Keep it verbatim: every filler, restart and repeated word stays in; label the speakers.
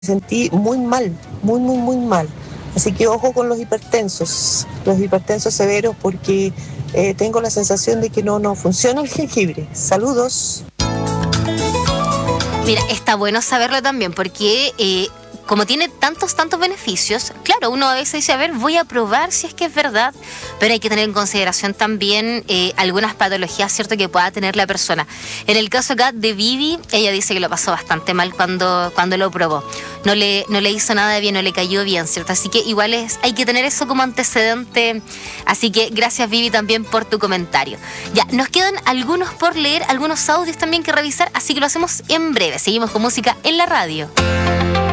Speaker 1: sentí muy mal, muy, muy, muy mal. Así que ojo con los hipertensos, los hipertensos severos, porque eh, tengo la sensación de que no, no funciona el jengibre. Saludos.
Speaker 2: Mira, está bueno saberlo también, porque eh, como tiene tantos, tantos beneficios, claro, uno a veces dice, a ver, voy a probar si es que es verdad, pero hay que tener en consideración también eh, algunas patologías, ¿cierto?, que pueda tener la persona. En el caso acá de Vivi, ella dice que lo pasó bastante mal cuando, cuando lo probó. No le, no le hizo nada de bien, no le cayó bien, ¿cierto? Así que igual es, hay que tener eso como antecedente. Así que gracias, Vivi, también por tu comentario. Ya, nos quedan algunos por leer, algunos audios también que revisar, así que lo hacemos en breve. Seguimos con música en la radio.